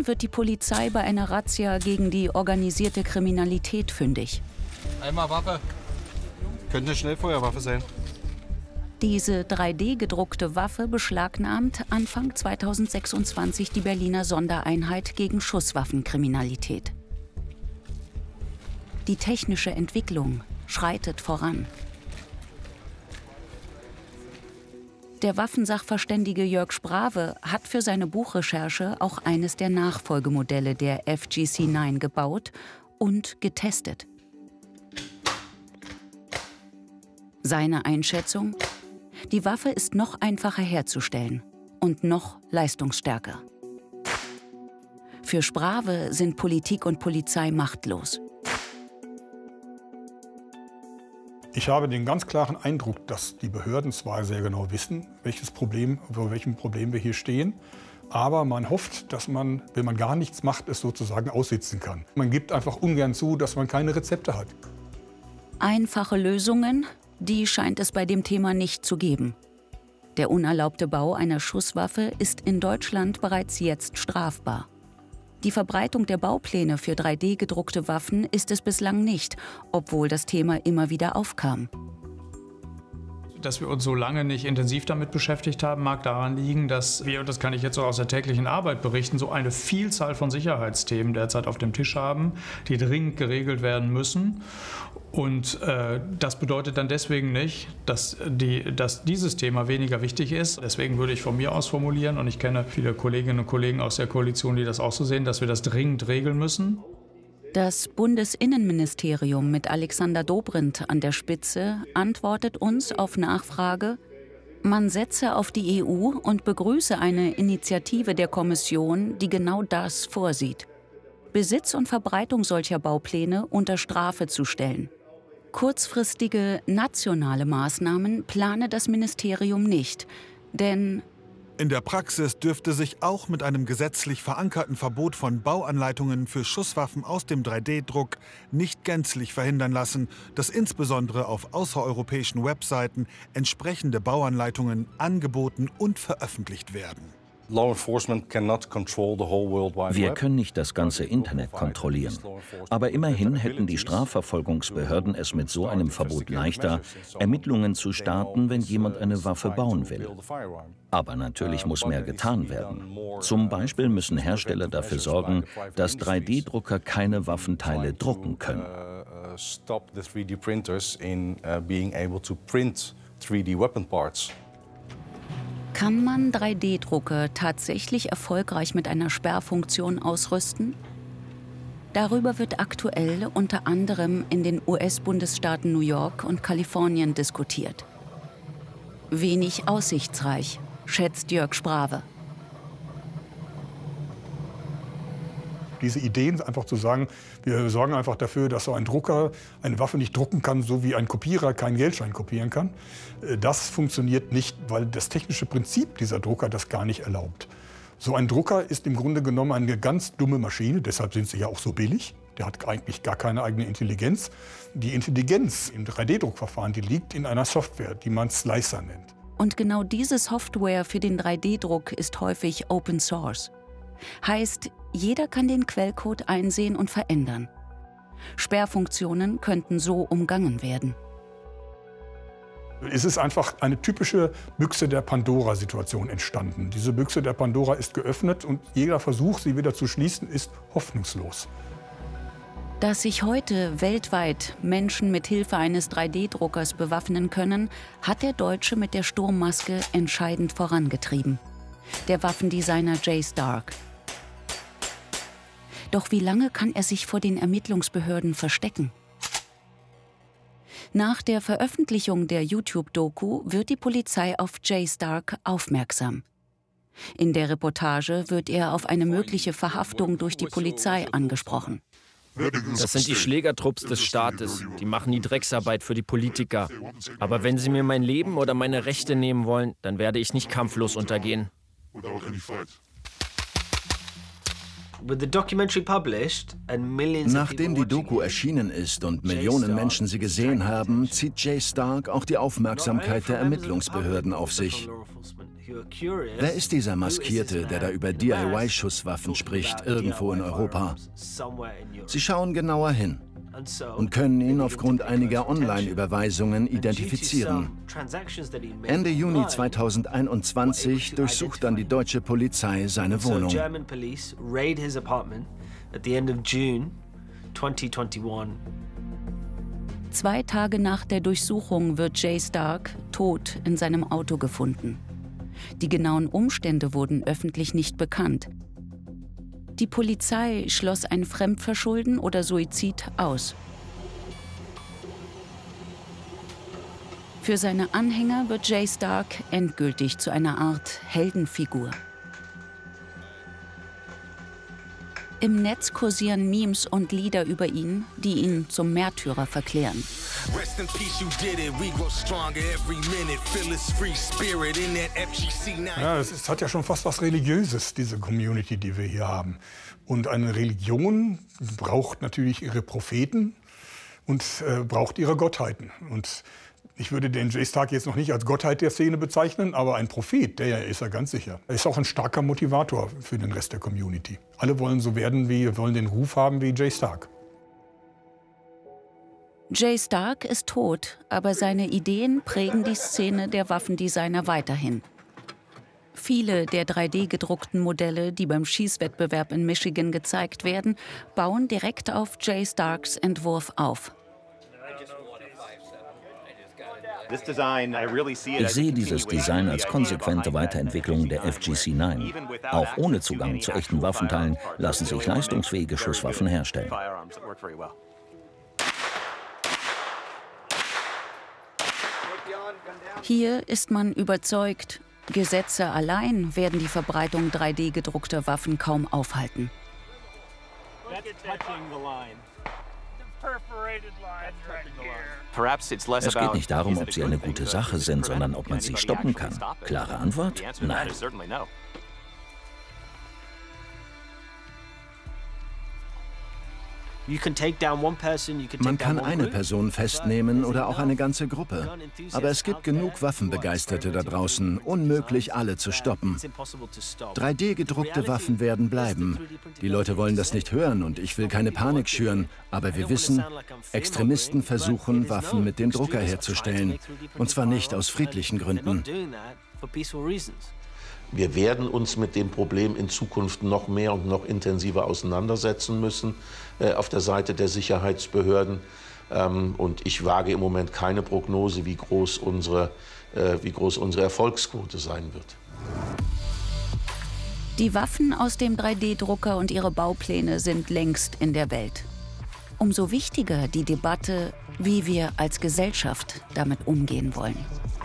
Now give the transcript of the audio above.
Dann wird die Polizei bei einer Razzia gegen die organisierte Kriminalität fündig. Einmal Waffe. Könnte eine Schnellfeuerwaffe sein. Diese 3D-gedruckte Waffe beschlagnahmt Anfang 2026 die Berliner Sondereinheit gegen Schusswaffenkriminalität. Die technische Entwicklung schreitet voran. Der Waffensachverständige Jörg Sprave hat für seine Buchrecherche auch eines der Nachfolgemodelle der FGC-9 gebaut und getestet. Seine Einschätzung? Die Waffe ist noch einfacher herzustellen und noch leistungsstärker. Für Sprave sind Politik und Polizei machtlos. Ich habe den ganz klaren Eindruck, dass die Behörden zwar sehr genau wissen, vor welchem Problem wir hier stehen, aber man hofft, dass man, wenn man gar nichts macht, es sozusagen aussitzen kann. Man gibt einfach ungern zu, dass man keine Rezepte hat. Einfache Lösungen, die scheint es bei dem Thema nicht zu geben. Der unerlaubte Bau einer Schusswaffe ist in Deutschland bereits jetzt strafbar. Die Verbreitung der Baupläne für 3D-gedruckte Waffen ist es bislang nicht, obwohl das Thema immer wieder aufkam. Dass wir uns so lange nicht intensiv damit beschäftigt haben, mag daran liegen, dass wir, und das kann ich jetzt auch aus der täglichen Arbeit berichten, so eine Vielzahl von Sicherheitsthemen derzeit auf dem Tisch haben, die dringend geregelt werden müssen. Und das bedeutet dann deswegen nicht, dass dieses Thema weniger wichtig ist. Deswegen würde ich von mir aus formulieren, und ich kenne viele Kolleginnen und Kollegen aus der Koalition, die das auch so sehen, dass wir das dringend regeln müssen. Das Bundesinnenministerium mit Alexander Dobrindt an der Spitze antwortet uns auf Nachfrage, man setze auf die EU und begrüße eine Initiative der Kommission, die genau das vorsieht. Besitz und Verbreitung solcher Baupläne unter Strafe zu stellen. Kurzfristige nationale Maßnahmen plane das Ministerium nicht, denn in der Praxis dürfte sich auch mit einem gesetzlich verankerten Verbot von Bauanleitungen für Schusswaffen aus dem 3D-Druck nicht gänzlich verhindern lassen, dass insbesondere auf außereuropäischen Webseiten entsprechende Bauanleitungen angeboten und veröffentlicht werden. Wir können nicht das ganze Internet kontrollieren. Aber immerhin hätten die Strafverfolgungsbehörden es mit so einem Verbot leichter, Ermittlungen zu starten, wenn jemand eine Waffe bauen will. Aber natürlich muss mehr getan werden. Zum Beispiel müssen Hersteller dafür sorgen, dass 3D-Drucker keine Waffenteile drucken können. Kann man 3D-Drucker tatsächlich erfolgreich mit einer Sperrfunktion ausrüsten? Darüber wird aktuell unter anderem in den US-Bundesstaaten New York und Kalifornien diskutiert. Wenig aussichtsreich, schätzt Jörg Sprave. Diese Ideen, einfach zu sagen, wir sorgen einfach dafür, dass so ein Drucker eine Waffe nicht drucken kann, so wie ein Kopierer keinen Geldschein kopieren kann, das funktioniert nicht, weil das technische Prinzip dieser Drucker das gar nicht erlaubt. So ein Drucker ist im Grunde genommen eine ganz dumme Maschine, deshalb sind sie ja auch so billig. Der hat eigentlich gar keine eigene Intelligenz. Die Intelligenz im 3D-Druckverfahren, die liegt in einer Software, die man Slicer nennt. Und genau diese Software für den 3D-Druck ist häufig Open Source. Heißt, jeder kann den Quellcode einsehen und verändern. Sperrfunktionen könnten so umgangen werden. Es ist einfach eine typische Büchse der Pandora-Situation entstanden. Diese Büchse der Pandora ist geöffnet und jeder Versuch, sie wieder zu schließen, ist hoffnungslos. Dass sich heute weltweit Menschen mit Hilfe eines 3D-Druckers bewaffnen können, hat der Deutsche mit der Sturmmaske entscheidend vorangetrieben. Der Waffendesigner Jay Stark. Doch wie lange kann er sich vor den Ermittlungsbehörden verstecken? Nach der Veröffentlichung der YouTube-Doku wird die Polizei auf Jay Stark aufmerksam. In der Reportage wird er auf eine mögliche Verhaftung durch die Polizei angesprochen. Das sind die Schlägertrupps des Staates. Die machen die Drecksarbeit für die Politiker. Aber wenn sie mir mein Leben oder meine Rechte nehmen wollen, dann werde ich nicht kampflos untergehen. Nachdem die Doku erschienen ist und Millionen Menschen sie gesehen haben, zieht Jay Stark auch die Aufmerksamkeit der Ermittlungsbehörden auf sich. Wer ist dieser Maskierte, der da über DIY-Schusswaffen spricht, irgendwo in Europa? Sie schauen genauer hin und können ihn aufgrund einiger Online-Überweisungen identifizieren. Ende Juni 2021 durchsucht dann die deutsche Polizei seine Wohnung. 2 Tage nach der Durchsuchung wird Jay Stark tot in seinem Auto gefunden. Die genauen Umstände wurden öffentlich nicht bekannt. Die Polizei schloss ein Fremdverschulden oder Suizid aus. Für seine Anhänger wird Jay Stark endgültig zu einer Art Heldenfigur. Im Netz kursieren Memes und Lieder über ihn, die ihn zum Märtyrer verklären. Ja, es hat ja schon fast was Religiöses, diese Community, die wir hier haben. Und eine Religion braucht natürlich ihre Propheten und braucht ihre Gottheiten. Und ich würde den Jay Stark jetzt noch nicht als Gottheit der Szene bezeichnen, aber ein Prophet, der ist er ganz sicher. Er ist auch ein starker Motivator für den Rest der Community. Alle wollen so werden, wollen den Ruf haben wie Jay Stark. Jay Stark ist tot, aber seine Ideen prägen die Szene der Waffendesigner weiterhin. Viele der 3D-gedruckten Modelle, die beim Schießwettbewerb in Michigan gezeigt werden, bauen direkt auf Jay Starks Entwurf auf. Ich sehe dieses Design als konsequente Weiterentwicklung der FGC-9. Auch ohne Zugang zu echten Waffenteilen lassen sich leistungsfähige Schusswaffen herstellen. Hier ist man überzeugt, Gesetze allein werden die Verbreitung 3D-gedruckter Waffen kaum aufhalten. Es geht nicht darum, ob sie eine gute Sache sind, sondern ob man sie stoppen kann. Klare Antwort? Nein. Man kann eine Person festnehmen oder auch eine ganze Gruppe. Aber es gibt genug Waffenbegeisterte da draußen, unmöglich alle zu stoppen. 3D-gedruckte Waffen werden bleiben. Die Leute wollen das nicht hören und ich will keine Panik schüren. Aber wir wissen, Extremisten versuchen, Waffen mit dem Drucker herzustellen. Und zwar nicht aus friedlichen Gründen. Wir werden uns mit dem Problem in Zukunft noch mehr und noch intensiver auseinandersetzen müssen auf der Seite der Sicherheitsbehörden. Und ich wage im Moment keine Prognose, wie groß unsere Erfolgsquote sein wird. Die Waffen aus dem 3D-Drucker und ihre Baupläne sind längst in der Welt. Umso wichtiger die Debatte, wie wir als Gesellschaft damit umgehen wollen.